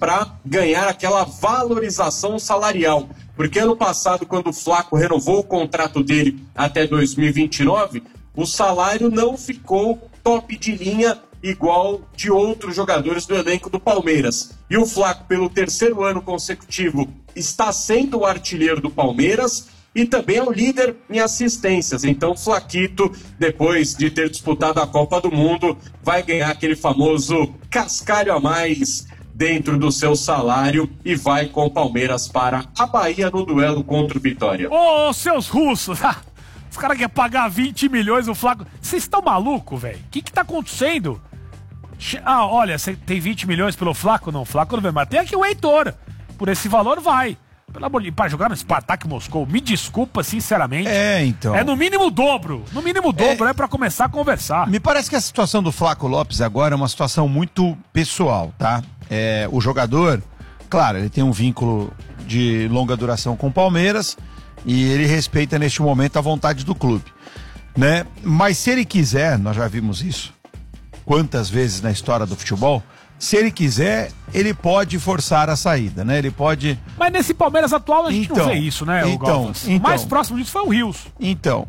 para ganhar aquela valorização salarial. Porque ano passado, quando o Flaco renovou o contrato dele até 2029, o salário não ficou top de linha igual de outros jogadores do elenco do Palmeiras. E o Flaco, pelo terceiro ano consecutivo, está sendo o artilheiro do Palmeiras e também é o líder em assistências. Então, o Flaquito, depois de ter disputado a Copa do Mundo, vai ganhar aquele famoso cascalho a mais dentro do seu salário e vai com o Palmeiras para a Bahia no duelo contra o Vitória. Ô, seus russos! Os caras querem pagar 20 milhões o Flaco. Vocês estão malucos, velho? O que tá acontecendo? Olha, você tem 20 milhões pelo Flaco? Não, o Flaco não vai. Mas tem aqui o Heitor. Por esse valor, vai. Pelo amor de Deus, para jogar no Spartak Moscou, me desculpa, sinceramente. Então. É no mínimo o dobro. No mínimo o dobro, é pra começar a conversar. Me parece que a situação do Flaco Lopes agora é uma situação muito pessoal, tá? O jogador, claro, ele tem um vínculo de longa duração com o Palmeiras e ele respeita neste momento a vontade do clube, né? Mas se ele quiser, nós já vimos isso quantas vezes na história do futebol, se ele quiser, ele pode forçar a saída, né? Ele pode... Mas nesse Palmeiras atual a gente não vê isso, né, o mais próximo disso foi o Rios. Então,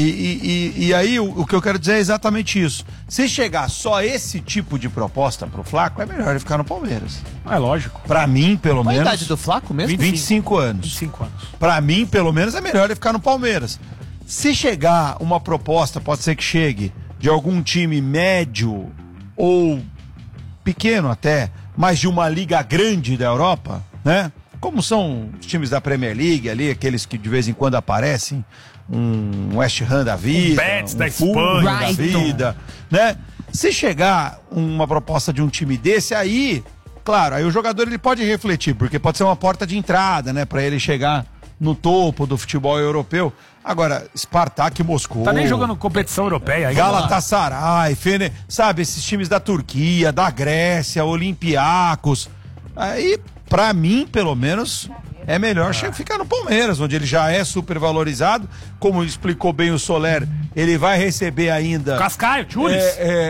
e aí o que eu quero dizer é exatamente isso. Se chegar só esse tipo de proposta pro Flaco, é melhor ele ficar no Palmeiras. É lógico. Pra mim, pelo menos... Qual a idade do Flaco mesmo? 25 anos. 25 anos. Pra mim, pelo menos, é melhor ele ficar no Palmeiras. Se chegar uma proposta, pode ser que chegue, de algum time médio ou pequeno até, mas de uma liga grande da Europa, né? Como são os times da Premier League ali, aqueles que de vez em quando aparecem, um West Ham da vida, Betis da Fulham Espanha, da vida, né? Se chegar uma proposta de um time desse, aí, claro, aí o jogador ele pode refletir, porque pode ser uma porta de entrada, né, para ele chegar no topo do futebol europeu. Agora, Spartak Moscou... Tá nem jogando competição europeia. Galatasaray, sabe, esses times da Turquia, da Grécia, Olympiacos. Aí, pra mim, pelo menos, é melhor ficar no Palmeiras, onde ele já é super valorizado. Como explicou bem o Soler, ele vai receber ainda... Cascaio, Tunes.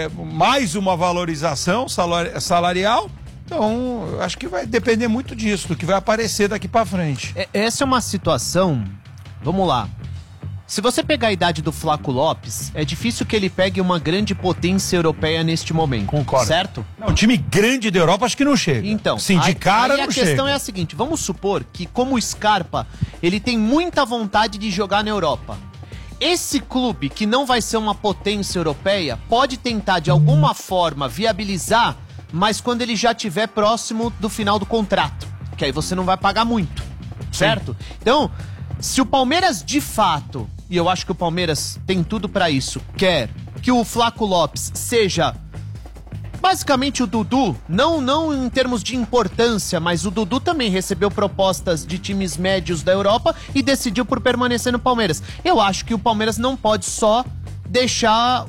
Mais uma valorização salarial. Então, eu acho que vai depender muito disso, do que vai aparecer daqui pra frente. Essa é uma situação... Vamos lá. Se você pegar a idade do Flaco Lopes, é difícil que ele pegue uma grande potência europeia neste momento. Concordo. Certo? Não, um time grande da Europa acho que não chega. Então, sim, de cara aí não chega. A questão é a seguinte, vamos supor que como o Scarpa, ele tem muita vontade de jogar na Europa. Esse clube, que não vai ser uma potência europeia, pode tentar de alguma forma viabilizar, mas quando ele já estiver próximo do final do contrato, que aí você não vai pagar muito, certo? Sim. Então, se o Palmeiras de fato, e eu acho que o Palmeiras tem tudo pra isso, quer que o Flaco Lopes seja basicamente o Dudu, não em termos de importância, mas o Dudu também recebeu propostas de times médios da Europa e decidiu por permanecer no Palmeiras. Eu acho que o Palmeiras não pode só deixar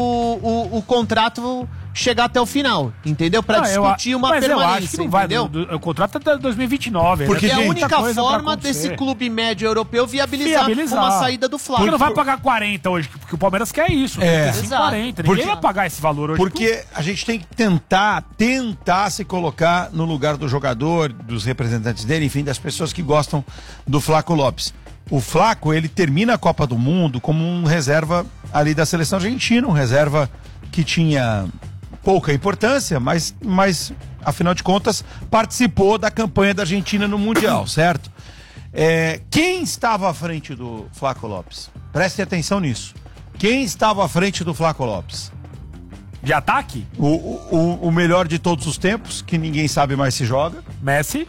o contrato chegar até o final, entendeu? Pra discutir uma permanência, eu acho que não vai, entendeu? O contrato é até 2029. Porque é a única forma desse clube médio europeu viabilizar uma saída do Flávio. Porque não vai pagar 40 hoje, porque o Palmeiras quer isso. 40. Ninguém vai pagar esse valor hoje. Porque a gente tem que tentar se colocar no lugar do jogador, dos representantes dele, enfim, das pessoas que gostam do Flaco Lopes. O Flaco, ele termina a Copa do Mundo como um reserva ali da seleção argentina, um reserva que tinha pouca importância, mas afinal de contas participou da campanha da Argentina no Mundial, certo? Quem estava à frente do Flaco Lopes? Prestem atenção nisso. Quem estava à frente do Flaco Lopes? De ataque? O melhor de todos os tempos, que ninguém sabe mais se joga. Messi.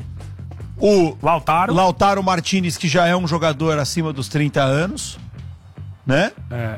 O Lautaro Martinez, que já é um jogador acima dos 30 anos, né?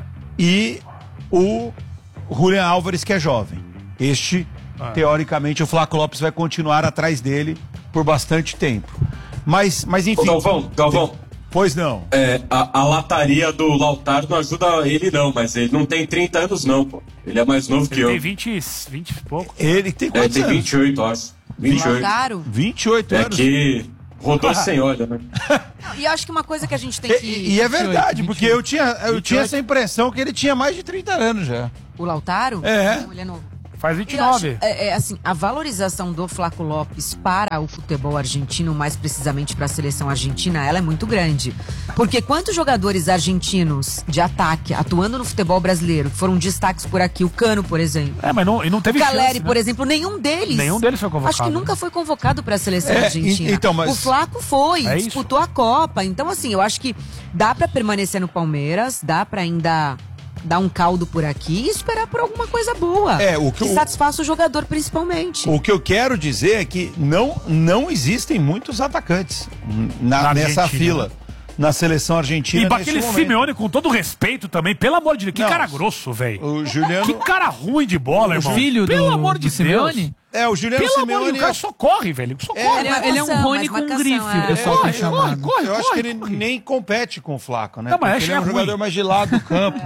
E o Julián Álvares, que é jovem. Teoricamente, o Flaco Lopes vai continuar atrás dele por bastante tempo. Mas enfim... Galvão. Pois não. A lataria do Lautaro não ajuda ele não, mas ele não tem 30 anos não, pô. Ele é mais novo que eu. Ele tem 20 e pouco. Ele tem quantos anos? Ele tem 28, acho. 28. Lautaro? 28 anos. É que rodou sem olho, né? E eu acho que uma coisa que a gente tem que... E é verdade, 28, porque eu tinha essa impressão que ele tinha mais de 30 anos já. O Lautaro? É. Não, ele é novo. Faz 29. Assim, a valorização do Flaco Lopes para o futebol argentino, mais precisamente para a seleção argentina, ela é muito grande. Porque quantos jogadores argentinos de ataque atuando no futebol brasileiro, que foram destaques por aqui, o Cano, por exemplo. Mas não teve o Caleri, chance, né? por exemplo, nenhum deles foi convocado. Acho que nunca foi convocado para a seleção argentina. Então, mas... O Flaco foi, disputou a Copa. Então, assim, eu acho que dá para permanecer no Palmeiras, dá para ainda dar um caldo por aqui e esperar por alguma coisa boa. Que satisfaça o jogador, principalmente. O que eu quero dizer é que não existem muitos atacantes nessa fila. Na seleção argentina. E aquele Simeone, com todo respeito também, pelo amor de Deus. Que cara grosso, velho. O Juliano. Que cara ruim de bola, irmão. Filho pelo amor de Simeone? O Juliano pelo Simeone. Amor de Deus, o cara só corre, velho. Só corre. Ele é um Rony com grife, o pessoal tá chamando. Eu acho que ele nem compete com o Flaco, né? Não, mas ele é um jogador mais de lado do campo.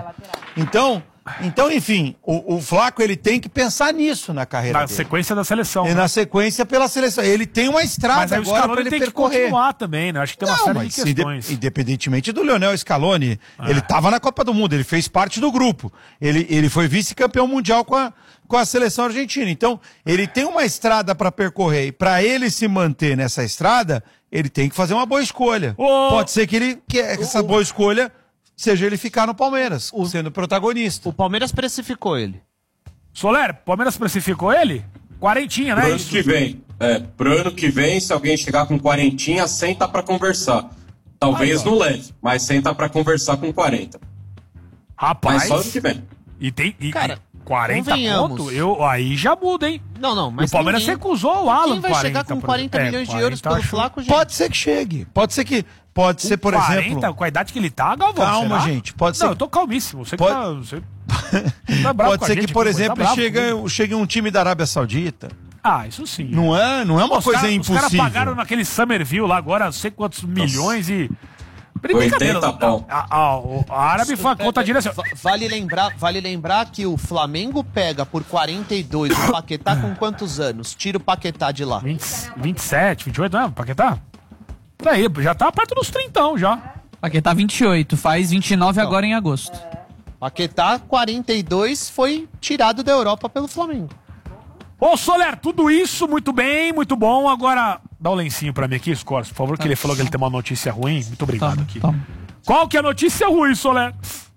Então, enfim, o Flaco, ele tem que pensar nisso na carreira dele. Na sequência da seleção. E na sequência pela seleção. Ele tem uma estrada agora para ele tem percorrer. Que continuar também, né? Acho que tem uma série de questões. Independentemente do Lionel Scaloni, ele estava na Copa do Mundo, ele fez parte do grupo. Ele foi vice-campeão mundial com a seleção argentina. Então, ele tem uma estrada para percorrer. E para ele se manter nessa estrada, ele tem que fazer uma boa escolha. Pode ser que essa boa escolha seja ele ficar no Palmeiras, sendo protagonista. O Palmeiras precificou ele. Soler, Palmeiras precificou ele? Quarentinha, né? Pro ano que vem. Pro ano que vem, se alguém chegar com quarentinha, senta pra conversar. Talvez não leve, mas senta pra conversar com 40. Rapaz. Mas só ano que vem. Cara, 40 pontos? Aí já muda, hein? Não, mas o Palmeiras recusou o Alan. Quem vai chegar com 40 milhões de euros pelo Flaco, gente? Pode ser que chegue. Pode ser, por 40, exemplo... com a idade que ele tá, Galvão, Calma, será? gente. Pode ser... Não, eu tô calmíssimo. Você pode... que tá bravo pode ser que, por exemplo, chegue um time da Arábia Saudita. Isso sim. Não é uma coisa impossível. Os caras pagaram naquele Summerville lá agora não sei quantos milhões e... 80 pau. A árabe foi a conta direta. Vale lembrar que o Flamengo pega por 42 o Paquetá com quantos anos? Tira o Paquetá de lá. 27, 28, não é? Paquetá? Daí, já tá perto dos 30 já. Paquetá 28, faz 29 agora em agosto. Paquetá 42 foi tirado da Europa pelo Flamengo. Ô, Soler, tudo isso muito bem, muito bom. Agora, dá um lencinho pra mim aqui, Scores, por favor, que ele falou que ele tem uma notícia ruim. Muito obrigado aqui. Qual que é a notícia ruim, Soler?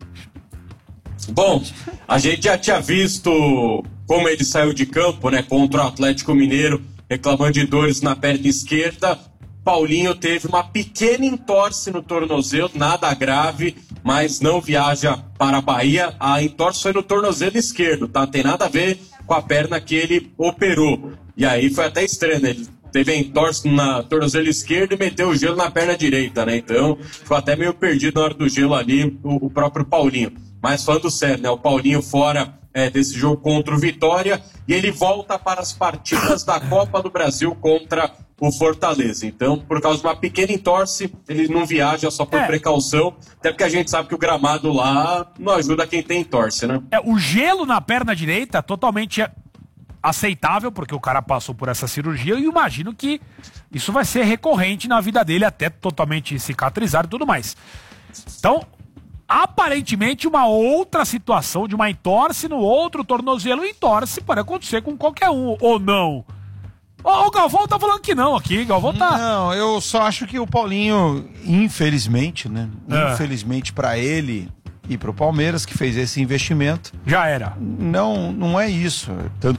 Bom, a gente já tinha visto como ele saiu de campo, né, contra o Atlético Mineiro, reclamando de dores na perna esquerda. Paulinho teve uma pequena entorse no tornozelo, nada grave, mas não viaja para a Bahia. A entorse foi no tornozelo esquerdo, tá? Tem nada a ver com a perna que ele operou. E aí foi até estranho, né? Ele teve a entorse na tornozelo esquerdo e meteu o gelo na perna direita, né? Então ficou até meio perdido na hora do gelo ali o próprio Paulinho. Mas falando sério, né? O Paulinho fora desse jogo contra o Vitória e ele volta para as partidas da Copa do Brasil contra o Fortaleza. Então, por causa de uma pequena entorse, ele não viaja só por precaução, até porque a gente sabe que o gramado lá não ajuda quem tem entorse, né? O gelo na perna direita totalmente aceitável, porque o cara passou por essa cirurgia e eu imagino que isso vai ser recorrente na vida dele, até totalmente cicatrizado e tudo mais. Então, aparentemente uma outra situação de uma entorse no outro tornozelo, entorse pode acontecer com qualquer um, ou não? O Galvão tá falando que não aqui, Galvão tá... Não, eu só acho que o Paulinho, infelizmente, né? Infelizmente pra ele e pro Palmeiras, que fez esse investimento... Já era. Não é isso.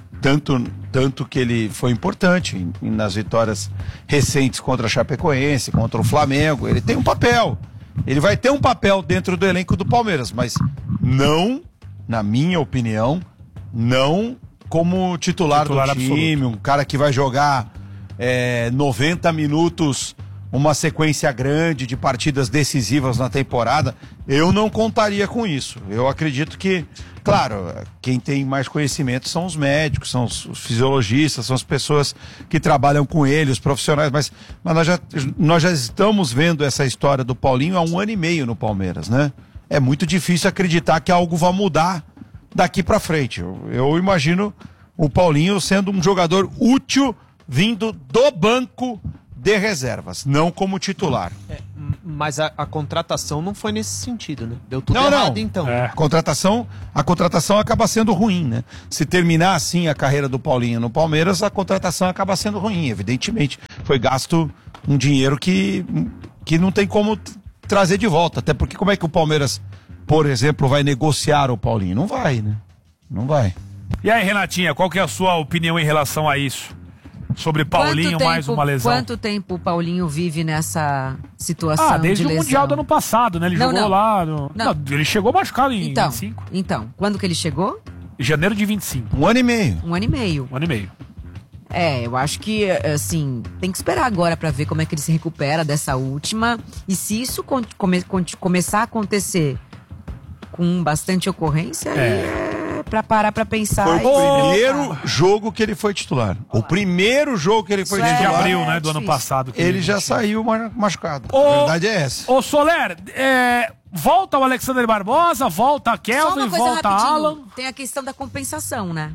Tanto que ele foi importante nas vitórias recentes contra a Chapecoense, contra o Flamengo. Ele tem um papel. Ele vai ter um papel dentro do elenco do Palmeiras, mas não, na minha opinião, não... como titular do time, absoluto. Um cara que vai jogar 90 minutos, uma sequência grande de partidas decisivas na temporada, eu não contaria com isso. Eu acredito que, claro, quem tem mais conhecimento são os médicos, são os fisiologistas, são as pessoas que trabalham com ele, os profissionais, mas nós já estamos vendo essa história do Paulinho há 1 ano e meio no Palmeiras, né? É muito difícil acreditar que algo vai mudar daqui pra frente. Eu imagino o Paulinho sendo um jogador útil vindo do banco de reservas, não como titular. Mas a contratação não foi nesse sentido, né? Deu tudo Não, errado, não. então. É. A contratação acaba sendo ruim, né? Se terminar assim a carreira do Paulinho no Palmeiras, a contratação acaba sendo ruim, evidentemente. Foi gasto um dinheiro que não tem como trazer de volta. Até porque como é que o Palmeiras, por exemplo, vai negociar o Paulinho? Não vai, né? Não vai. E aí, Renatinha, qual que é a sua opinião em relação a isso? Sobre Paulinho, mais uma lesão. Quanto tempo o Paulinho vive nessa situação Desde de o lesão? Mundial do ano passado, né? Ele Não, jogou não. lá... Não. Ele chegou machucado em 25. Então, quando que ele chegou? Janeiro de 25. 1 ano e meio. 1 ano e meio. 1 ano e meio. Eu acho que, assim, tem que esperar agora pra ver como é que ele se recupera dessa última. E se isso começar a acontecer com bastante ocorrência, aí é pra parar pra pensar. Foi o e- primeiro jogo que ele foi titular. O primeiro jogo que ele foi Isso é De titular, abril, né? Do ano difícil. passado. que ele já saiu machucado. Ô, A verdade é essa. Ô, Soler, volta o Alexander Barbosa, volta a Só Kelvin, uma coisa volta a rapidinho. Alan. Tem a questão da compensação, né?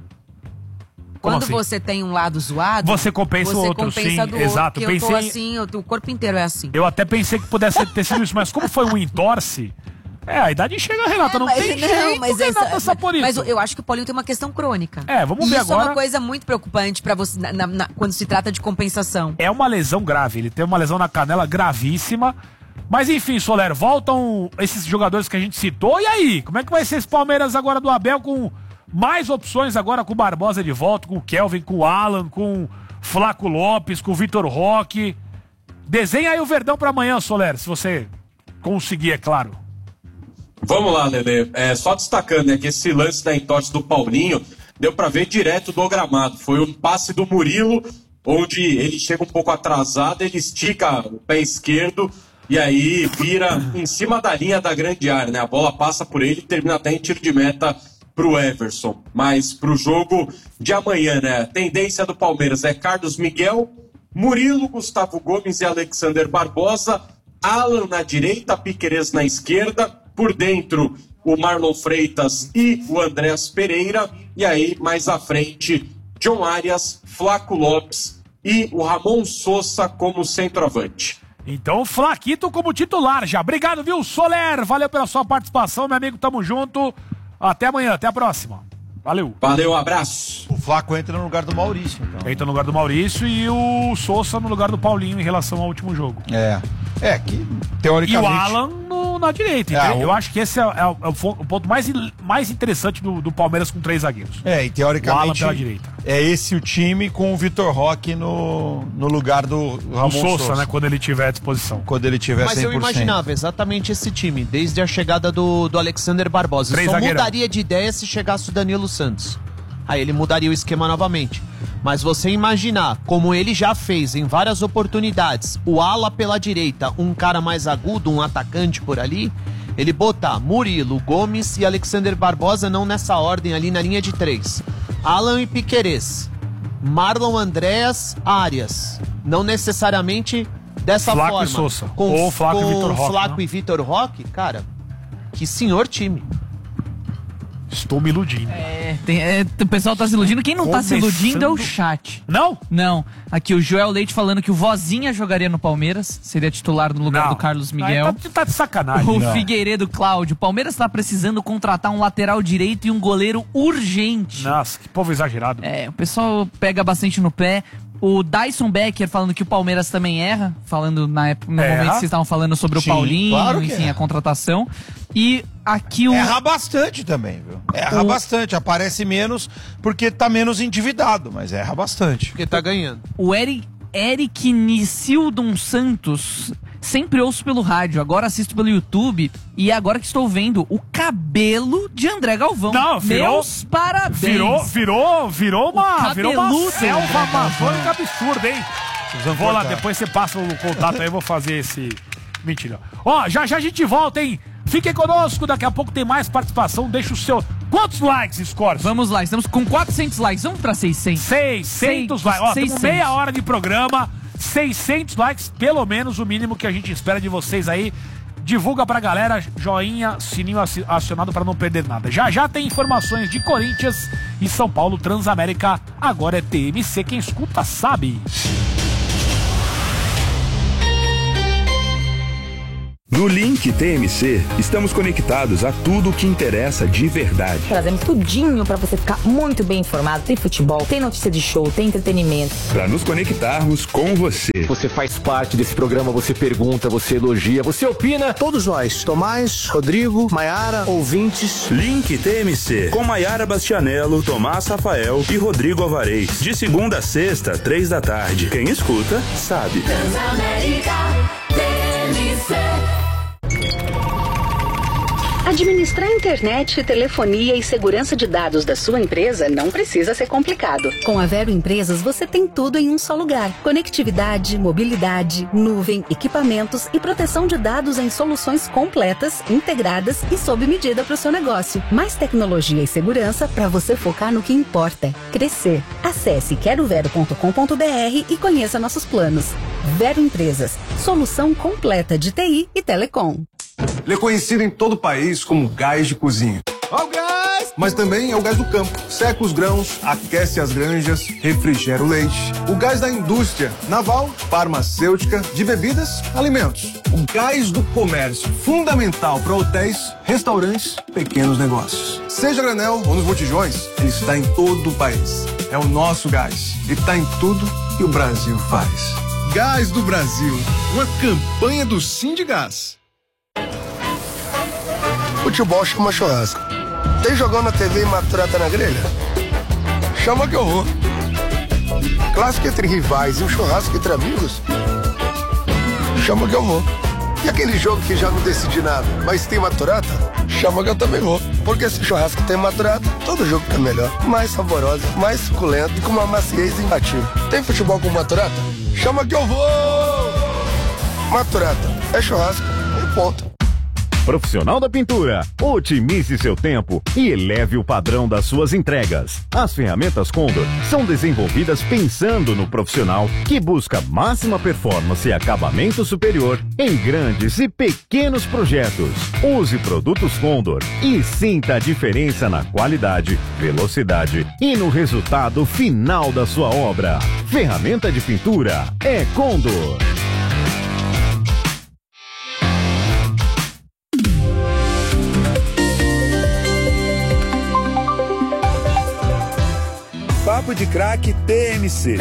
Como Quando assim? você tem um lado zoado, Você compensa o outro, compensa sim, do exato. outro. Que eu tô Pensei- assim, o corpo inteiro é assim. Eu até pensei que pudesse ter sido isso, mas como foi um entorse, a idade chega, Renata, não tem jeito, Renata Saporito. Mas eu acho que o Paulinho tem uma questão crônica. Vamos E ver isso é agora. uma coisa muito preocupante pra você quando se trata de compensação. É uma lesão grave, ele tem uma lesão na canela gravíssima. Mas enfim, Soler, voltam esses jogadores que a gente citou. E aí, como é que vai ser esse Palmeiras agora do Abel com mais opções agora com o Barbosa de volta, com o Kelvin, com o Alan, com o Flaco Lopes, com o Vitor Roque? Desenha aí o Verdão pra amanhã, Soler, se você conseguir, é claro. Vamos lá, Lelê. Só destacando, né, que esse lance da entorse do Paulinho deu pra ver direto do gramado. Foi um passe do Murilo, onde ele chega um pouco atrasado, ele estica o pé esquerdo e aí vira em cima da linha da grande área, né? A bola passa por ele e termina até em tiro de meta pro Everson. Mas pro jogo de amanhã, né? A tendência do Palmeiras é Carlos Miguel, Murilo, Gustavo Gomes e Alexander Barbosa, Alan na direita, Piquerez na esquerda, por dentro o Marlon Freitas e o Andrés Pereira, e aí mais à frente John Arias, Flaco Lopes e o Ramon Sosa como centroavante. Então, Flaquito como titular já. Obrigado, viu, Soler? Valeu pela sua participação, meu amigo. Tamo junto. Até amanhã, até a próxima. Valeu. Valeu, um abraço. O Flaco entra no lugar do Maurício, então. Entra no lugar do Maurício e o Sousa no lugar do Paulinho em relação ao último jogo. Que E teoricamente... o Alan na direita. Eu acho que esse é o ponto mais interessante do Palmeiras com 3 zagueiros. E O Alan teoricamente pela direita. é esse o time com o Vitor Roque no lugar do Ramon O Sousa, Sousa, né? Quando ele tiver à disposição. quando ele tiver 100%. Mas eu imaginava exatamente esse time, desde a chegada do Alexander Barbosa. Três Só zagueirão. mudaria de ideia se chegasse o Danilo Santos. Aí ele mudaria o esquema novamente. Mas você imaginar, como ele já fez em várias oportunidades, o ala pela direita, um cara mais agudo, um atacante por ali, ele botar Murilo, Gomes e Alexander Barbosa, não nessa ordem ali na linha de 3. Alan e Piquerez. Marlon Andréas, Arias. Não necessariamente dessa Flaco forma. e Sousa. Ou Flaco e Vitor Roque, Flaco né? e Vitor Roque, cara, que senhor time. Estou me iludindo. O pessoal tá se iludindo. Quem não tá se iludindo é o Começando- chat. Não? Não. Aqui o Joel Leite falando que o Vozinha jogaria no Palmeiras. Seria titular no lugar Não. do Carlos Miguel. Aí tá de sacanagem. O Não. Figueiredo Cláudio. Palmeiras tá precisando contratar um lateral direito e um goleiro urgente. Nossa, que povo exagerado. O pessoal pega bastante no pé. O Dyson Becker falando que o Palmeiras também erra, falando no Erra? momento que vocês estavam falando sobre Sim, o Paulinho, claro que enfim, erra. a contratação. E aqui o Erra bastante também, viu? Erra bastante. Aparece menos porque tá menos endividado, mas erra bastante. Porque tá ganhando. O Eric Nicildon Santos. Sempre ouço pelo rádio, agora assisto pelo YouTube e agora que estou vendo o cabelo de André Galvão. Não, virou- Meus parabéns. Virou uma cabeludo, selva André amazônica absurda, hein? vão Vou lá, cortar. depois você passa o contato aí, eu vou fazer esse... Mentira. Ó, já a gente volta, hein? Fiquem conosco, daqui a pouco tem mais participação, deixa o seu... Quantos likes, Scorpio? Vamos lá, estamos com 400 likes, vamos pra 600. 600 likes. Ó, temos 600. meia hora de programa, 600 likes, pelo menos o mínimo que a gente espera de vocês aí. Divulga pra galera, joinha, sininho acionado pra não perder nada. Já tem informações de Corinthians e São Paulo, Transamérica. Agora é TMC, quem escuta sabe. No Link TMC, estamos conectados a tudo o que interessa de verdade. Trazemos tudinho para você ficar muito bem informado. Tem futebol, tem notícia de show, tem entretenimento. Para nos conectarmos com você. Você faz parte desse programa, você pergunta, você elogia, você opina. Todos nós, Tomás, Rodrigo, Maiara, ouvintes. Link TMC, com Maiara Bastianello, Tomás Rafael e Rodrigo Alvarez. De segunda a sexta, 3 da tarde. Quem escuta, sabe. Transamérica TMC. Administrar internet, telefonia e segurança de dados da sua empresa não precisa ser complicado. Com a Vero Empresas, você tem tudo em um só lugar. Conectividade, mobilidade, nuvem, equipamentos e proteção de dados em soluções completas, integradas e sob medida para o seu negócio. Mais tecnologia e segurança para você focar no que importa: crescer. Acesse querovero.com.br e conheça nossos planos. Vero Empresas, solução completa de TI e telecom. Ele é conhecido em todo o país como gás de cozinha. Ó o gás! Mas também é o gás do campo. Seca os grãos, aquece as granjas, refrigera o leite. O gás da indústria naval, farmacêutica, de bebidas, alimentos. O gás do comércio, fundamental para hotéis, restaurantes, pequenos negócios. Seja a granel ou nos botijões, ele está em todo o país. É o nosso gás. E está em tudo que o Brasil faz. Gás do Brasil, uma campanha do Sindigás. Futebol chama churrasco. Tem jogão na TV e maturata na grelha? Chama que eu vou. Clássico entre rivais e um churrasco entre amigos? Chama que eu vou. E aquele jogo que já não decidi nada, mas tem maturata? Chama que eu também vou. Porque se churrasco tem maturata, todo jogo fica melhor. Mais saboroso, mais suculento e com uma maciez imbatível. Tem futebol com maturata? Chama que eu vou! Maturata, é churrasco, e ponto. Profissional da Pintura, otimize seu tempo e eleve o padrão das suas entregas. As ferramentas Condor são desenvolvidas pensando no profissional que busca máxima performance e acabamento superior em grandes e pequenos projetos. Use produtos Condor e sinta a diferença na qualidade, velocidade e no resultado final da sua obra. Ferramenta de pintura é Condor. Papo de Craque TMC.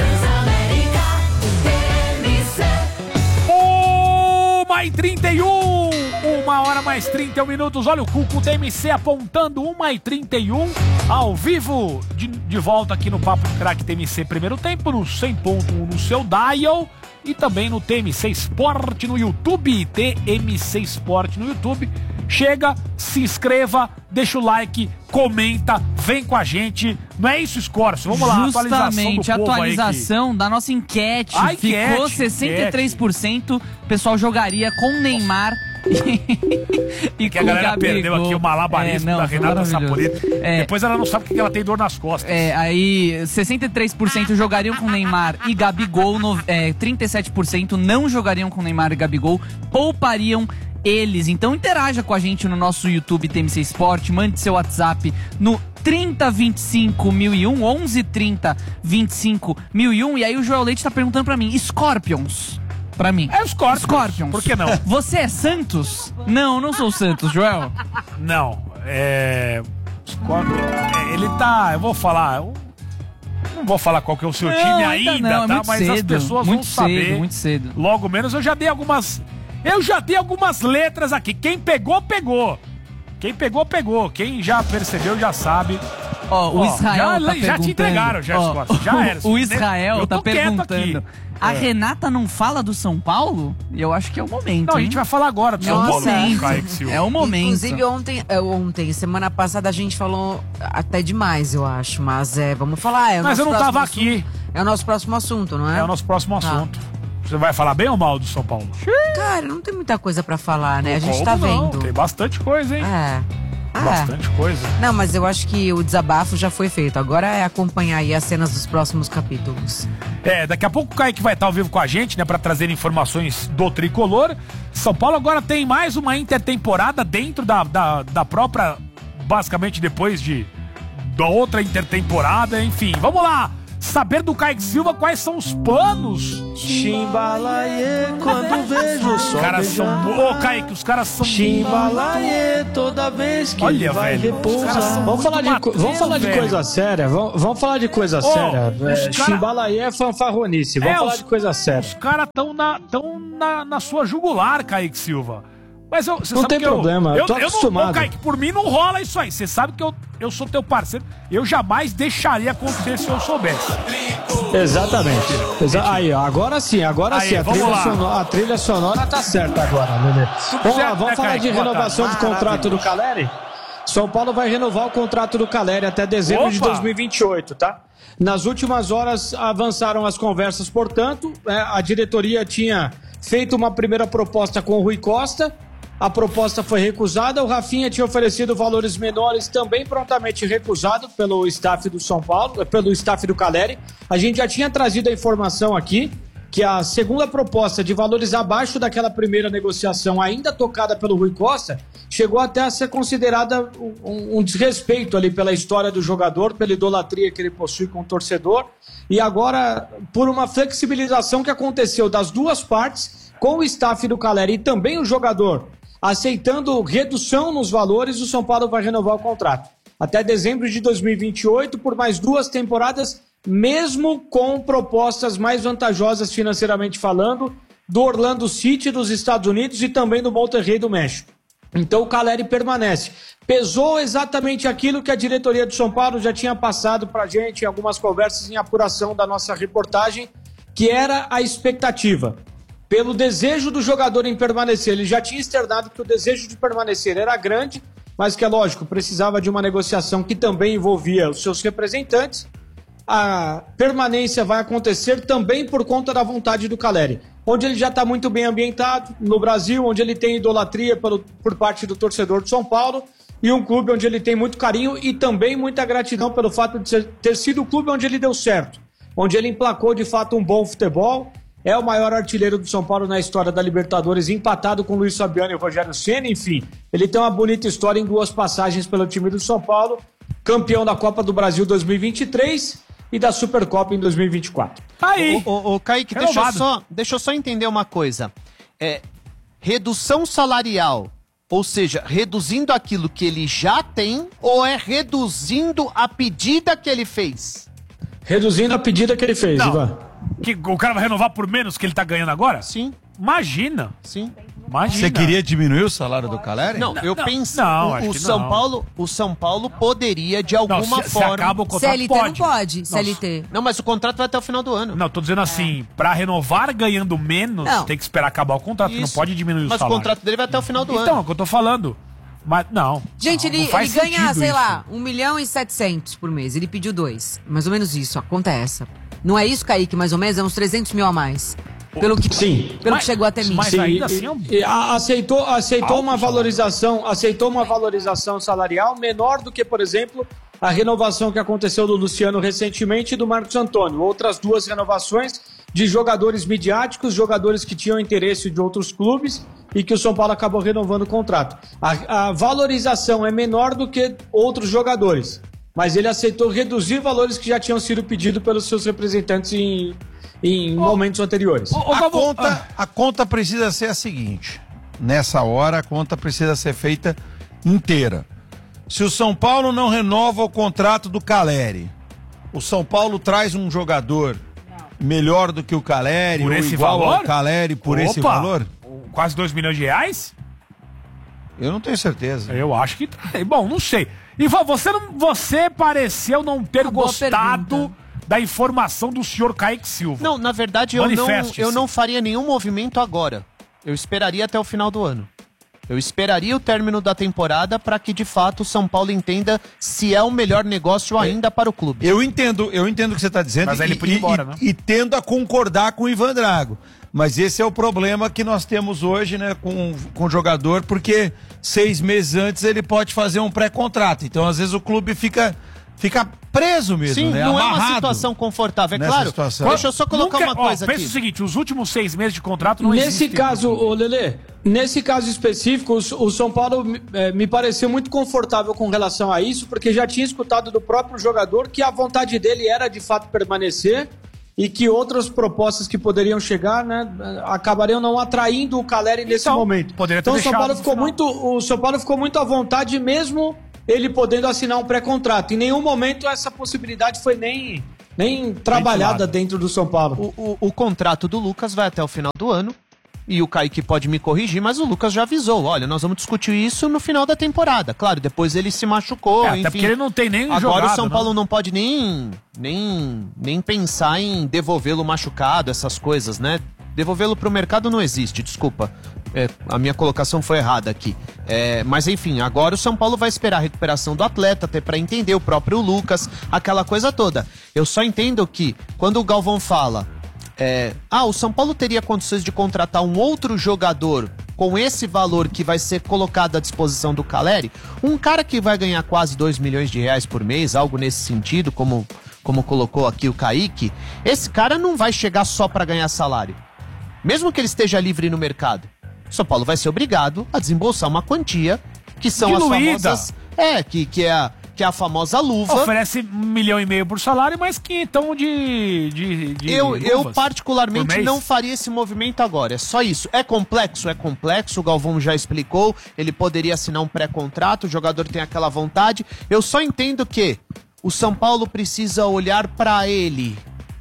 1h31, 1h mais 31 minutos. Olha o Cuco TMC apontando 1h31 ao vivo de volta aqui no Papo de Craque TMC primeiro tempo, no 100.1 no seu dial e também no TMC Sport no YouTube. TMC Sport no YouTube. Chega, se inscreva, deixa o like, comenta, vem com a gente. Não é isso, Scorcio? Vamos lá, justamente, a atualização da nossa enquete ficou 63%. O pessoal jogaria com Neymar e que a galera perdeu aqui o malabarismo da Renata Saporito. Depois ela não sabe porque ela tem dor nas costas. Aí 63% jogariam com Neymar e Gabigol, 37% não jogariam com Neymar e Gabigol, poupariam eles. Então interaja com a gente no nosso YouTube TMC Sport, mande seu WhatsApp no 3025.001, 113025.001. E aí o Joel Leite tá perguntando pra mim, Scorpions? Pra mim. É o Scorpions. Por que não? Você é Santos? Não, não sou Santos, Joel. Não, ele tá, eu vou falar, não vou falar qual que é o seu time ainda, não, tá? Mas cedo, as pessoas vão saber. Muito cedo. Logo menos eu já dei algumas letras aqui. Quem pegou, pegou. Quem pegou, pegou. Quem já percebeu, já sabe. O Israel já te entregaram, já era. O Israel tá perguntando. A Renata não fala do São Paulo? Eu acho que é o momento. Não, a gente vai falar agora do São Paulo. É o momento. Inclusive ontem, semana passada a gente falou até demais, eu acho. Mas vamos falar. Mas eu não tava aqui. É o nosso próximo assunto, não é? É o nosso próximo assunto. Você vai falar bem ou mal do São Paulo? Cara, não tem muita coisa pra falar, né? A gente tá vendo. Tem bastante coisa, hein? Bastante coisa. Não, mas eu acho que o desabafo já foi feito. Agora é acompanhar aí as cenas dos próximos capítulos. Daqui a pouco o Kaique vai estar ao vivo com a gente, né? Pra trazer informações do Tricolor. São Paulo agora tem mais uma intertemporada dentro da própria... Basicamente depois da outra intertemporada, enfim. Vamos lá! saber do Kaique Silva quais são os planos. Chimbalaê, quando vejo o sol. Os caras são... Ô, Kaique, os caras são... Chimbalaê, toda vez que olha, vai velho, repousar. Vamos falar de coisa séria. Vamos falar de coisa séria. Chimbalaê é fanfarronice. Vamos falar de coisa séria. Os caras estão na sua jugular, Kaique Silva. Mas você não sabe tem que problema, eu tô acostumado. Ô, Kaique, por mim não rola isso aí. Você sabe que eu sou teu parceiro. Eu jamais deixaria acontecer se eu soubesse. Exatamente. Aí, ó, agora sim. A trilha sonora tá certa agora, Lelê. Vamos falar de renovação de contrato do Caleri? São Paulo vai renovar o contrato do Caleri até dezembro de 2028, tá? Nas últimas horas avançaram as conversas, portanto, a diretoria tinha feito uma primeira proposta com o Rui Costa. A proposta foi recusada, o Rafinha tinha oferecido valores menores, também prontamente recusado pelo staff do São Paulo, pelo staff do Caleri. A gente já tinha trazido a informação aqui que a segunda proposta de valores abaixo daquela primeira negociação, ainda tocada pelo Rui Costa, chegou até a ser considerada um desrespeito ali pela história do jogador, pela idolatria que ele possui com o torcedor. E agora, por uma flexibilização que aconteceu das duas partes, com o staff do Caleri e também o jogador aceitando redução nos valores, o São Paulo vai renovar o contrato até dezembro de 2028 por mais 2 temporadas, mesmo com propostas mais vantajosas financeiramente falando, do Orlando City dos Estados Unidos e também do Monterrey do México. Então o Caleri permanece. Pesou exatamente aquilo que a diretoria do São Paulo já tinha passado pra gente em algumas conversas em apuração da nossa reportagem, que era a expectativa. Pelo desejo do jogador em permanecer, ele já tinha externado que o desejo de permanecer era grande, mas que é lógico, precisava de uma negociação que também envolvia os seus representantes. A permanência vai acontecer também por conta da vontade do Caleri, onde ele já está muito bem ambientado no Brasil, onde ele tem idolatria por parte do torcedor de São Paulo, e um clube onde ele tem muito carinho e também muita gratidão pelo fato de ter sido o clube onde ele deu certo, onde ele emplacou de fato um bom futebol. É o maior artilheiro do São Paulo na história da Libertadores, empatado com o Luiz Fabiano e o Rogério Ceni. Enfim, ele tem uma bonita história em 2 passagens pelo time do São Paulo, campeão da Copa do Brasil 2023 e da Supercopa em 2024. Aí! Ô, Kaique, deixa eu só entender uma coisa. Redução salarial, ou seja, reduzindo aquilo que ele já tem, ou é reduzindo a pedida que ele fez? Reduzindo a pedida que ele fez, Ivan. Que o cara vai renovar por menos que ele tá ganhando agora? Sim. Imagina. Sim. Imagina. Você queria diminuir o salário do Caleri? Não, eu penso. Não, o São Paulo poderia de alguma forma. Se acaba o contrato, CLT não pode. CLT. Não, mas o contrato vai até o final do ano. Não, tô dizendo assim, pra renovar ganhando menos, tem que esperar acabar o contrato, não pode diminuir o salário. Mas o contrato dele vai até o final do ano. Então, é o que eu tô falando. Mas não. Gente, não, ele faz ganha, sei isso. lá, 1.700.000 por mês. Ele pediu 2. Mais ou menos isso, a conta é essa. Não é isso, Kaique, mais ou menos? É uns 300 mil a mais. Pelo que chegou até mim. Mas ainda assim aceitou uma valorização salarial menor do que, por exemplo, a renovação que aconteceu do Luciano recentemente e do Marcos Antônio. Outras 2 renovações de jogadores midiáticos, jogadores que tinham interesse de outros clubes e que o São Paulo acabou renovando o contrato. A valorização é menor do que outros jogadores, mas ele aceitou reduzir valores que já tinham sido pedidos pelos seus representantes em momentos anteriores. A conta precisa ser a seguinte: nessa hora a conta precisa ser feita inteira. Se o São Paulo não renova o contrato do Caleri, o São Paulo traz um jogador melhor do que o Caleri, ou igual valor? ao Caleri por esse valor? Quase 2 milhões de reais? Eu não tenho certeza. Eu acho que... Bom, não sei. E você pareceu não ter gostado da informação do senhor Kaique Silva. Não, na verdade eu não faria nenhum movimento agora. Eu esperaria até o final do ano. Eu esperaria o término da temporada para que de fato o São Paulo entenda se é o melhor negócio ainda para o clube. Eu entendo o que você está dizendo. Mas ele podia ir embora, né? E tendo a concordar com o Ivan Drago. Mas esse é o problema que nós temos hoje, né, com o jogador, porque 6 meses antes ele pode fazer um pré-contrato. Então, às vezes, o clube fica fica preso mesmo, Sim, né? não é uma Amarrado situação confortável, é nessa claro. situação. Deixa eu só colocar uma coisa aqui. Pensa o seguinte, os últimos 6 meses de contrato não Nesse existem. caso, ô Lelê, nesse caso específico, o São Paulo me pareceu muito confortável com relação a isso, porque já tinha escutado do próprio jogador que a vontade dele era de fato permanecer e que outras propostas que poderiam chegar, né, acabariam não atraindo o Caleri nesse momento. Poderia ter então o São Paulo deixado o São Paulo ficou muito à vontade, mesmo ele podendo assinar um pré-contrato. Em nenhum momento essa possibilidade foi nem trabalhada dentro do São Paulo. O contrato do Lucas vai até o final do ano. E o Kaique pode me corrigir, mas o Lucas já avisou. Olha, nós vamos discutir isso no final da temporada. Claro, depois ele se machucou, enfim. Até porque ele não tem nem Agora jogado, o São Paulo não pode nem pensar em devolvê-lo machucado, essas coisas, né? Devolvê-lo pro mercado não existe, desculpa. A minha colocação foi errada aqui. Mas enfim, agora o São Paulo vai esperar a recuperação do atleta, até para entender o próprio Lucas, aquela coisa toda. Eu só entendo que, quando o Galvão fala... o São Paulo teria condições de contratar um outro jogador com esse valor que vai ser colocado à disposição do Caleri, um cara que vai ganhar quase 2 milhões de reais por mês, algo nesse sentido, como colocou aqui o Kaique, esse cara não vai chegar só para ganhar salário. Mesmo que ele esteja livre no mercado, o São Paulo vai ser obrigado a desembolsar uma quantia, que são diluída. as famosas... que é a famosa luva. Oferece 1,5 milhão por salário, mas quinhentão de eu particularmente não faria esse movimento agora. É só isso. É complexo. O Galvão já explicou. Ele poderia assinar um pré-contrato, o jogador tem aquela vontade. Eu só entendo que o São Paulo precisa olhar pra ele.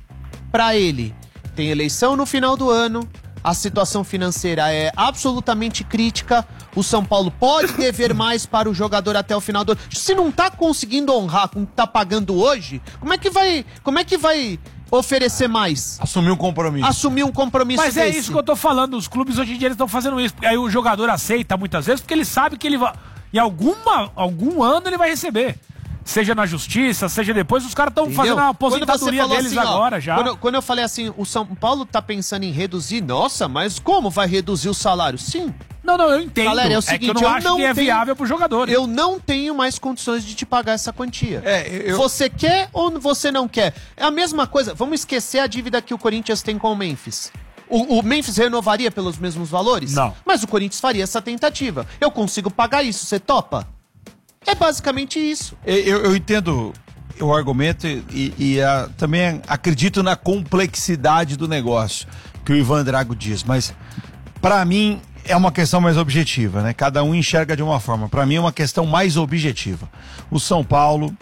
Tem eleição no final do ano. A situação financeira é absolutamente crítica. O São Paulo pode dever mais para o jogador até o final do ano. Se não tá conseguindo honrar com o que tá pagando hoje, como é que vai oferecer mais? Assumir um compromisso. Mas desse. é isso que eu tô falando. Os clubes hoje em dia estão fazendo isso. Aí o jogador aceita muitas vezes porque ele sabe que ele vai... Em algum ano ele vai receber. Seja na justiça, seja depois, os caras estão fazendo a aposentadoria deles assim, agora já. Quando eu falei assim, o São Paulo tá pensando em reduzir, nossa, mas como vai reduzir o salário? Sim. Não, eu entendo. Galera, é o seguinte, que eu não acho que é viável pro jogador. Eu não tenho mais condições de te pagar essa quantia. Você quer ou você não quer? É a mesma coisa, vamos esquecer a dívida que o Corinthians tem com o Memphis. O Memphis renovaria pelos mesmos valores? Não. Mas o Corinthians faria essa tentativa. Eu consigo pagar isso, você topa? É basicamente isso. Eu entendo o argumento e também acredito na complexidade do negócio que o Ivan Drago diz, mas para mim é uma questão mais objetiva, né? Cada um enxerga de uma forma. Para mim é uma questão mais objetiva. O São Paulo,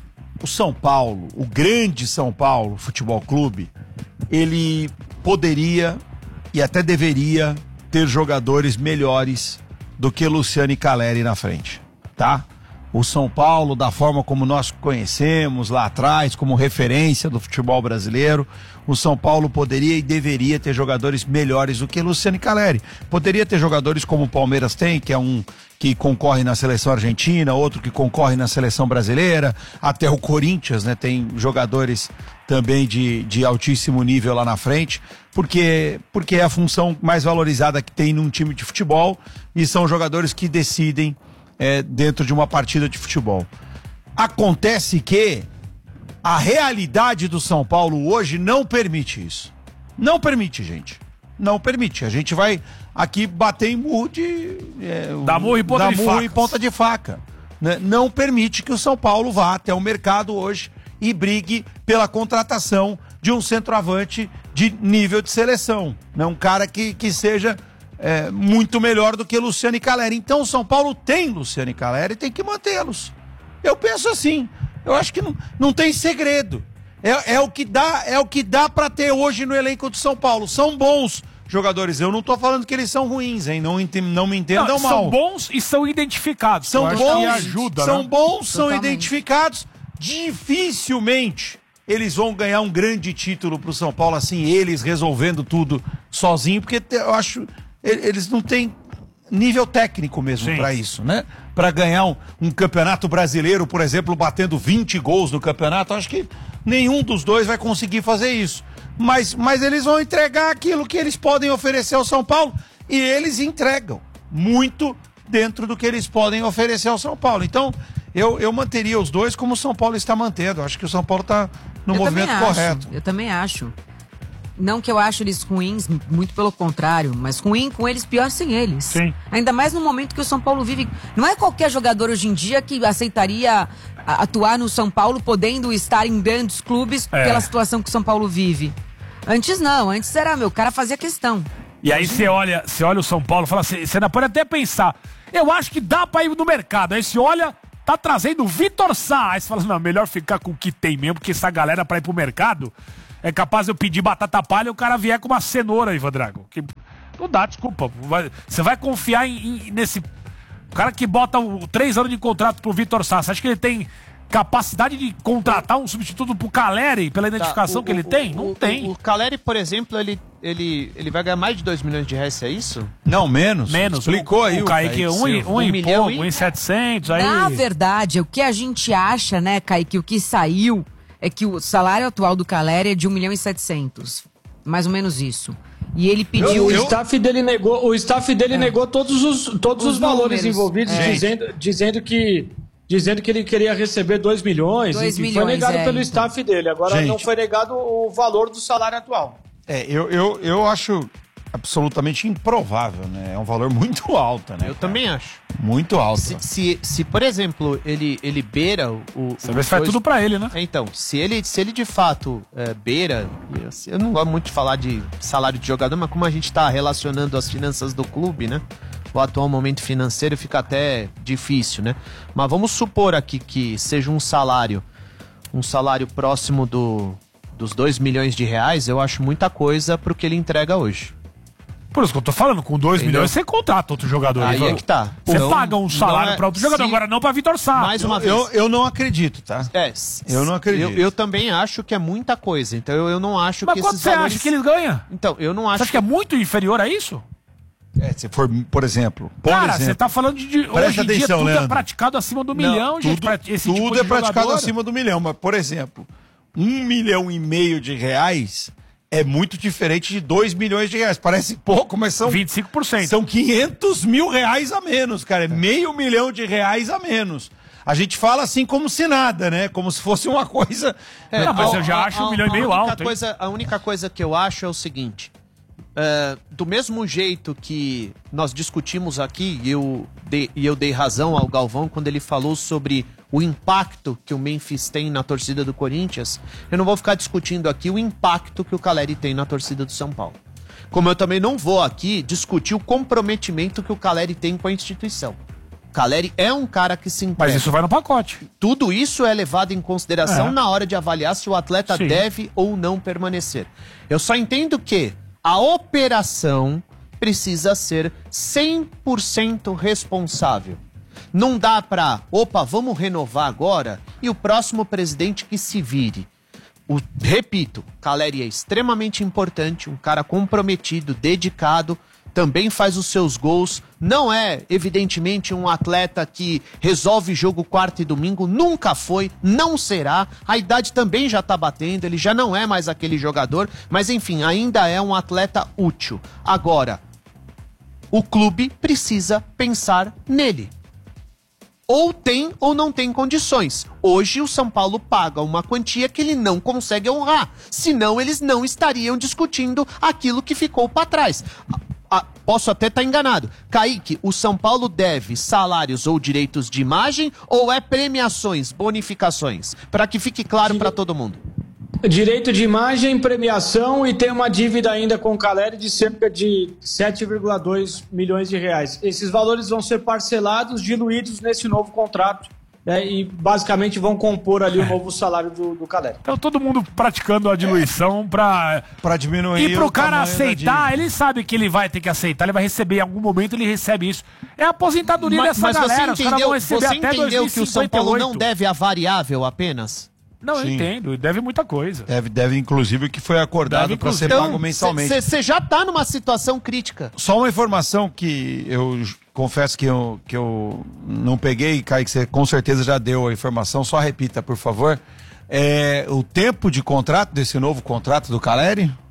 o grande São Paulo Futebol Clube, ele poderia e até deveria ter jogadores melhores do que Luciano e Caleri na frente, tá? O São Paulo, da forma como nós conhecemos lá atrás, como referência do futebol brasileiro, o São Paulo poderia e deveria ter jogadores melhores do que Luciano e Caleri. Poderia ter jogadores como o Palmeiras tem, que é um que concorre na seleção argentina, outro que concorre na seleção brasileira, até o Corinthians, né, tem jogadores também de altíssimo nível lá na frente, porque é a função mais valorizada que tem num time de futebol e são jogadores que decidem dentro de uma partida de futebol. Acontece que a realidade do São Paulo hoje não permite isso. Não permite, gente. Não permite. A gente vai aqui bater em murro de... Dá murro em ponta de faca. Né? Não permite que o São Paulo vá até o mercado hoje e brigue pela contratação de um centroavante de nível de seleção. Né? Um cara que seja... muito melhor do que Luciano e Caleri. Então o São Paulo tem Luciano e Caleri e tem que mantê-los. Eu penso assim. Eu acho que não tem segredo. É o que dá para ter hoje no elenco do São Paulo. São bons jogadores. Eu não tô falando que eles são ruins, hein? Não me entendam mal. São bons e são identificados. São bons, que ajuda, são né? bons, são Totalmente. identificados. Dificilmente eles vão ganhar um grande título pro São Paulo, assim, eles resolvendo tudo sozinho, porque eu acho... Eles não têm nível técnico mesmo para isso, né? Para ganhar um campeonato brasileiro, por exemplo, batendo 20 gols no campeonato, acho que nenhum dos dois vai conseguir fazer isso. Mas eles vão entregar aquilo que eles podem oferecer ao São Paulo e eles entregam muito dentro do que eles podem oferecer ao São Paulo. Então, Eu manteria os dois como o São Paulo está mantendo. Acho que o São Paulo está no movimento correto. Eu também acho. Não que eu acho eles ruins, muito pelo contrário, mas ruim com eles, pior sem eles. Sim. Ainda mais no momento que o São Paulo vive. Não é qualquer jogador hoje em dia que aceitaria atuar no São Paulo, podendo estar em grandes clubes pela situação que o São Paulo vive. Antes não, antes era, o cara fazia questão. E aí você olha o São Paulo e fala assim, você ainda pode até pensar, eu acho que dá pra ir no mercado. Aí você olha, tá trazendo o Vitor Sá. Aí você fala, não, melhor ficar com o que tem mesmo, porque essa galera pra ir pro mercado... É capaz de eu pedir batata palha e o cara vier com uma cenoura, Ivan Drago. Que não dá, desculpa. Você vai confiar nesse... O cara que bota 3 anos de contrato pro Vitor Sá. Você acha que ele tem capacidade de contratar um substituto pro Caleri pela identificação que ele tem? Não tem. O Caleri, por exemplo, ele vai ganhar mais de 2 milhões de reais, é isso? Não, menos. Explicou aí o Kaique. 1,700 aí. Na verdade, o que a gente acha, né, Kaique, o que saiu... é que o salário atual do Caleri é de 1.700.000. Mais ou menos isso. E ele pediu... O staff dele negou todos os valores envolvidos, dizendo que ele queria receber 2 milhões. 2 milhões, foi negado pelo staff dele. Agora não foi negado o valor do salário atual. Eu acho absolutamente improvável, né? É um valor muito alto, né? Eu também acho. Muito alto. Se por exemplo, ele beira o... Você vê se faz tudo pra ele, né? Então, se ele de fato beira... Eu não gosto muito de falar de salário de jogador, mas como a gente tá relacionando as finanças do clube, né? O atual momento financeiro fica até difícil, né? Mas vamos supor aqui que seja um salário próximo dos 2 milhões de reais, eu acho muita coisa pro que ele entrega hoje. Por isso que eu tô falando, com 2 milhões você contrata outro jogador. Aí é que tá. Você paga um salário pra outro jogador, agora não pra Vitor Sá. Mais uma vez. Eu não acredito, tá? Eu não acredito. Eu também acho que é muita coisa, então eu não acho que esses valores... Mas quanto você acha que eles ganham? Então, eu não acho... Você acha que é muito inferior a isso? Se for, por exemplo... Cara, você tá falando de hoje em dia tudo Leandro. é praticado acima do milhão, gente. Tudo é praticado acima do milhão, mas, por exemplo, 1,5 milhão de reais... é muito diferente de 2 milhões de reais. Parece pouco, mas são... 25%. São 500 mil reais a menos, cara. É R$500 mil a menos. A gente fala assim como se nada, né? Como se fosse uma coisa... Não, mas eu já acho 1,5 milhão alto. A única coisa que eu acho é o seguinte. Do mesmo jeito que nós discutimos aqui, e eu dei razão ao Galvão quando ele falou sobre o impacto que o Memphis tem na torcida do Corinthians, eu não vou ficar discutindo aqui o impacto que o Caleri tem na torcida do São Paulo. Como eu também não vou aqui discutir o comprometimento que o Caleri tem com a instituição. O Caleri é um cara que se entrega. Mas isso vai no pacote. Tudo isso é levado em consideração na hora de avaliar se o atleta deve ou não permanecer. Eu só entendo que a operação precisa ser 100% responsável. Não dá pra, vamos renovar agora e o próximo presidente que se vire. Repito, Caleri é extremamente importante, um cara comprometido, dedicado, também faz os seus gols. Não é, evidentemente, um atleta que resolve jogo quarta e domingo, nunca foi, não será. A idade também já tá batendo, ele já não é mais aquele jogador, mas enfim, ainda é um atleta útil. Agora, o clube precisa pensar nele. Ou tem ou não tem condições. Hoje o São Paulo paga uma quantia que ele não consegue honrar. Senão eles não estariam discutindo aquilo que ficou para trás. Posso até estar enganado. Kaique, o São Paulo deve salários ou direitos de imagem ou é premiações, bonificações? Para que fique claro para todo mundo. Direito de imagem, premiação e tem uma dívida ainda com o Caleri de cerca de 7,2 milhões de reais. Esses valores vão ser parcelados, diluídos nesse novo contrato, né, e basicamente vão compor ali o novo salário do Caleri. Então todo mundo praticando a diluição pra diminuir. E pro cara aceitar, ele sabe que ele vai ter que aceitar, ele vai receber, em algum momento ele recebe isso. É a aposentadoria dessa galera, os caras vão receber até 2058. Você entendeu que o São Paulo não deve a variável apenas? Não, eu entendo, deve muita coisa. Deve inclusive o que foi acordado para ser pago mensalmente. Você já tá numa situação crítica. Só uma informação que eu confesso que eu não peguei, Kaique, você com certeza já deu a informação, só repita, por favor. O tempo de contrato desse novo contrato do Caleri?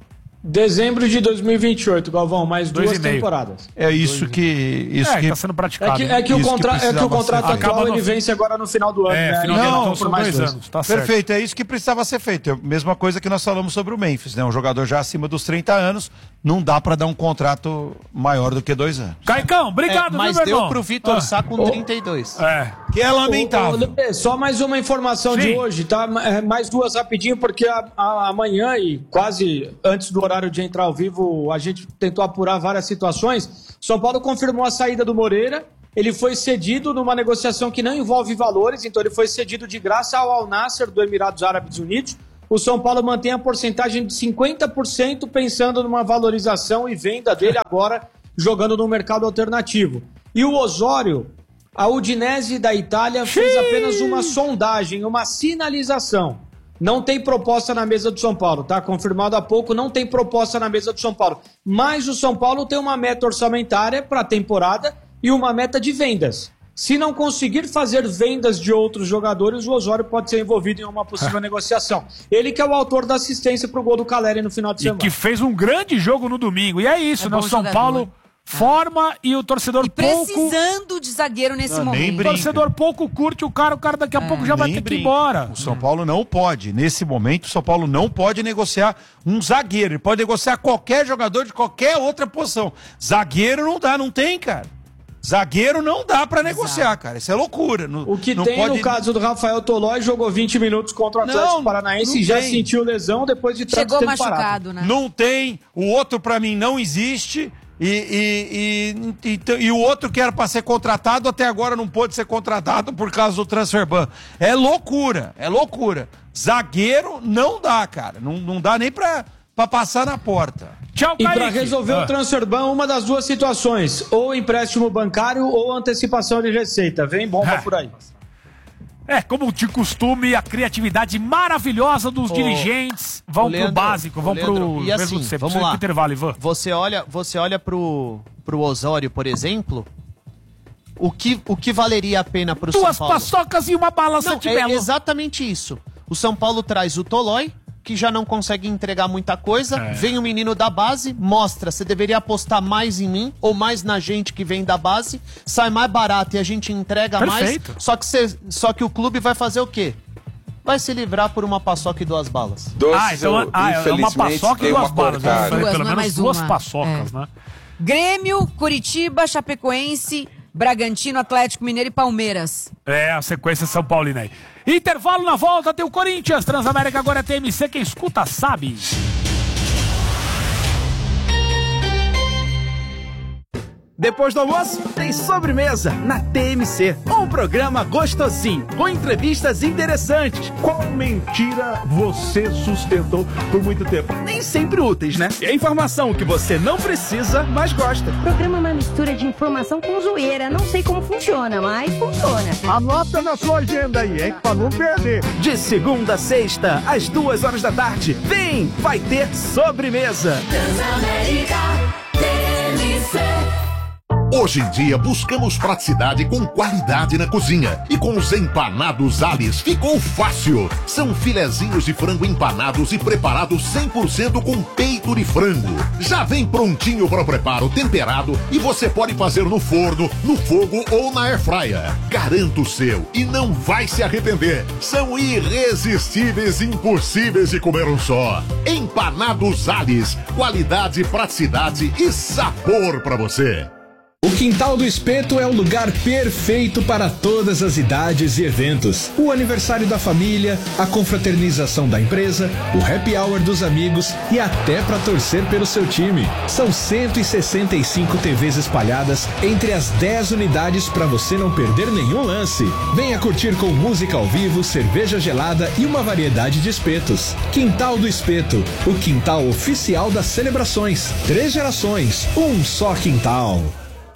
Dezembro de 2028, Galvão, mais 2 temporadas. É isso que tá sendo praticado. É que o contrato atual ele vence agora no final do ano. Final do ano, então por mais 2 anos. Tá perfeito, certo. É isso que precisava ser feito. É a mesma coisa que nós falamos sobre o Memphis, né? Um jogador já acima dos 30 anos, não dá pra dar um contrato maior do que 2 anos. Caicão, obrigado, mas meu deu irmão. pro Vitor Sá com 32. Que é lamentável. Só mais uma informação de hoje, tá? Mais 2 rapidinho, porque amanhã e quase antes do horário de entrar ao vivo, a gente tentou apurar várias situações. São Paulo confirmou a saída do Moreira. Ele foi cedido numa negociação que não envolve valores, então ele foi cedido de graça ao Al Nassr do Emirados Árabes Unidos. O São Paulo mantém a porcentagem de 50% pensando numa valorização e venda dele agora, jogando no mercado alternativo. E o Osório, a Udinese da Itália, fez apenas uma sondagem, uma sinalização. Não tem proposta na mesa do São Paulo, tá? Confirmado há pouco, não tem proposta na mesa do São Paulo. Mas o São Paulo tem uma meta orçamentária para a temporada e uma meta de vendas. Se não conseguir fazer vendas de outros jogadores, o Osório pode ser envolvido em uma possível negociação. Ele que é o autor da assistência pro gol do Caleri no final de semana. E que fez um grande jogo no domingo. E é isso, né? O São Paulo forma e o torcedor precisando de zagueiro nesse momento. O torcedor pouco curte o cara daqui a pouco já vai ter que ir embora. O São Paulo não pode, nesse momento, o São Paulo não pode negociar um zagueiro. Ele pode negociar qualquer jogador de qualquer outra posição. Zagueiro não dá, não tem, cara. Zagueiro não dá pra negociar, cara. Isso é loucura. O que não tem pode... no caso do Rafael Tolói, jogou 20 minutos contra o Atlético Paranaense e já sentiu lesão depois de tanto tempo machucado, parado. Né? Não tem. O outro, pra mim, não existe. E o outro que era para ser contratado até agora não pôde ser contratado por causa do transfer ban. É loucura, é loucura. Zagueiro não dá, cara. Não dá nem pra passar na porta. Tchau, e para resolver o transfer ban, uma das 2 situações: ou empréstimo bancário ou antecipação de receita. Vem bomba por aí. Como de costume, a criatividade maravilhosa dos dirigentes vão pro básico, vão pro... E assim, vamos lá. Intervalo, Ivan. Você olha pro Osório, por exemplo, o que valeria a pena pro São Paulo? 2 paçocas e uma balança de mel. É exatamente isso. O São Paulo traz o Tolói, que já não consegue entregar muita coisa, vem o menino da base, mostra, você deveria apostar mais em mim, ou mais na gente que vem da base, sai mais barato e a gente entrega mais, só que o clube vai fazer o quê? Vai se livrar por uma paçoca e 2 balas. É uma paçoca e 2 balas, né? Pelo menos 2 paçocas, né? Grêmio, Curitiba, Chapecoense, Bragantino, Atlético Mineiro e Palmeiras. A sequência São Paulina aí. Intervalo, na volta tem o Corinthians. Transamérica agora é TMC, quem escuta sabe. Depois do almoço, tem sobremesa na TMC. Um programa gostosinho, com entrevistas interessantes. Qual mentira você sustentou por muito tempo? Nem sempre úteis, né? É informação que você não precisa, mas gosta. O programa é uma mistura de informação com zoeira. Não sei como funciona, mas funciona. Anota na sua agenda aí, hein? Pra não perder. De segunda a sexta, às 2 horas da tarde. Vem, vai ter sobremesa. Transamérica TMC. Hoje em dia buscamos praticidade com qualidade na cozinha. E com os empanados Alice ficou fácil. São filezinhos de frango empanados e preparados 100% com peito de frango. Já vem prontinho para o preparo, temperado, e você pode fazer no forno, no fogo ou na airfryer. Garanta o seu e não vai se arrepender. São irresistíveis e impossíveis de comer um só. Empanados Alice, qualidade, praticidade e sabor para você. O Quintal do Espeto é o lugar perfeito para todas as idades e eventos. O aniversário da família, a confraternização da empresa, o happy hour dos amigos e até para torcer pelo seu time. São 165 TVs espalhadas entre as 10 unidades para você não perder nenhum lance. Venha curtir com música ao vivo, cerveja gelada e uma variedade de espetos. Quintal do Espeto, o quintal oficial das celebrações. 3 gerações, um só quintal.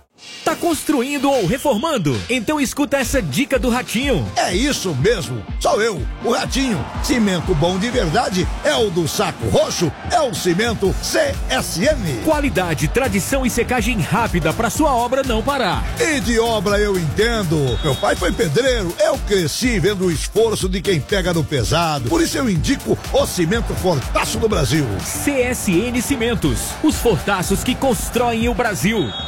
Tá construindo ou reformando? Então escuta essa dica do Ratinho. É isso mesmo, sou eu, o Ratinho. Cimento bom de verdade é o do Saco Roxo, é o cimento CSN. Qualidade, tradição e secagem rápida para sua obra não parar. E de obra eu entendo. Meu pai foi pedreiro, eu cresci vendo o esforço de quem pega no pesado. Por isso eu indico o cimento Fortaço do Brasil. CSN Cimentos, os fortaços que constroem o Brasil.